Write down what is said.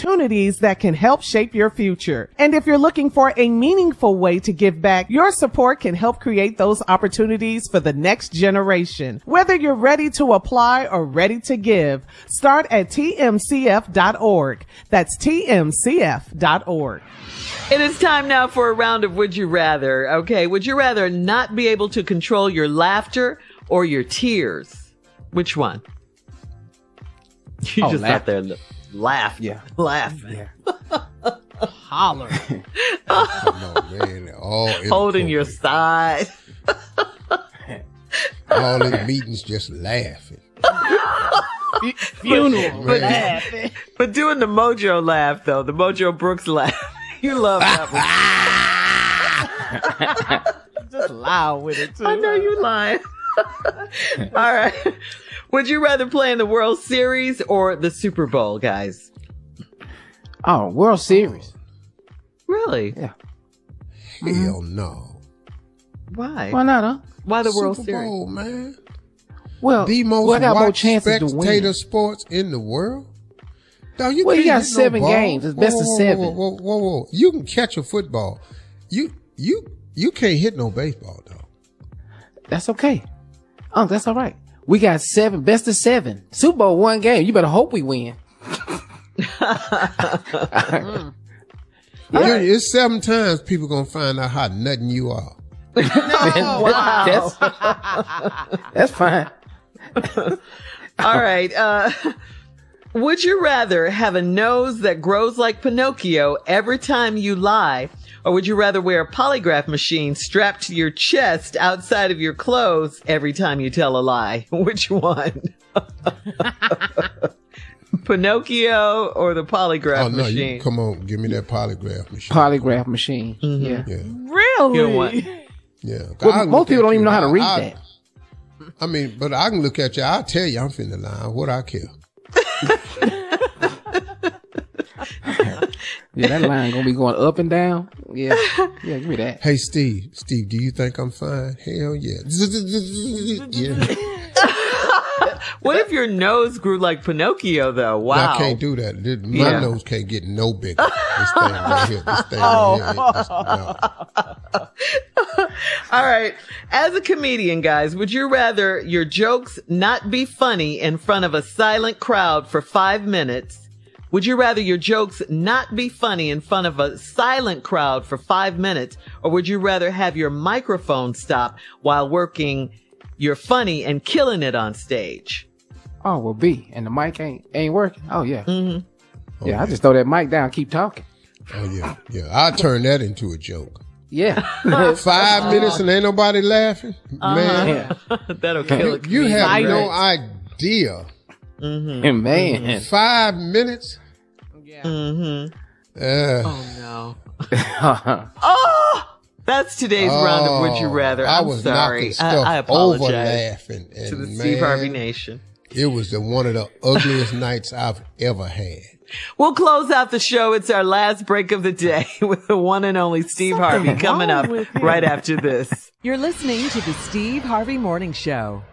opportunities that can help shape your future. And if you're looking for a meaningful way to give back, your support can help create those opportunities for the next generation. Whether you're ready to apply or ready to give, start at tmcf.org. That's tmcf.org. It is time now for a round of Would You Rather. Okay, would you rather not be able to control your laughter or your tears? Which one? You just sat there and laughed. Yeah. Laughing. Yeah. Holler. Come on, man. Holding your side. All in meetings just laughing. Funeral. But- laughing. But doing the Mojo laugh, though, the Mojo Brooks laugh. You love that one. Just loud with it, too. I know you lying. All right. Would you rather play in the World Series or the Super Bowl, guys? Oh, World Series. Really? Yeah. Hell no. Why? Why not, huh? Why the World Super Series? Bowl, man. Well, The most I got more watched chances to spectator win. sports in the world. Dog, you Well, you can't got hit no 7 ball. games. It's best of 7. Whoa. You can catch a football. You can't hit no baseball, dog. That's okay. Oh, that's all right. We got 7, best of 7. Super Bowl 1 game. You better hope we win. It's 7 times people gonna find out how nothing you are. That's fine. All right. Would you rather have a nose that grows like Pinocchio every time you lie, or would you rather wear a polygraph machine strapped to your chest outside of your clothes every time you tell a lie? Which one? Pinocchio or the polygraph Oh no, machine? come on, give me that polygraph machine. Polygraph machine. Mm-hmm. Yeah. Yeah, Really? You know what? yeah. Well, I most look people at don't even you, know how to read I- that. I mean, but I can look at you. I'll tell you I'm finna lie. What I care. Yeah, that line gonna be going up and down. Yeah, give me that. Hey, Steve, do you think I'm fine? Hell yeah. Yeah. What if your nose grew like Pinocchio, though? Wow. I can't do that. My Yeah. nose can't get no bigger. This thing right here. This thing right here. No. All right. As a comedian, guys, would you rather your jokes not be funny in front of a silent crowd for 5 minutes? Would you rather your jokes not be funny in front of a silent crowd for 5 minutes? Or would you rather have your microphone stop while working your funny and killing it on stage? Oh, well, B, and the mic ain't working. Oh yeah, Mm-hmm. yeah. I just throw that mic down, keep talking. Oh yeah. I'll turn that into a joke. Yeah, 5 minutes and ain't nobody laughing? Man, yeah. That'll kill it. you have Silence. no idea. Man. 5 minutes? Yeah. Mm-hmm. Oh no. Oh! That's today's round of Would You Rather. I I'm was sorry. knocking stuff I over apologize laughing. And to the man, Steve Harvey Nation. It was one of the ugliest nights I've ever had. We'll close out the show. It's our last break of the day with the one and only Steve Harvey coming wrong up with him. right after this. You're listening to the Steve Harvey Morning Show.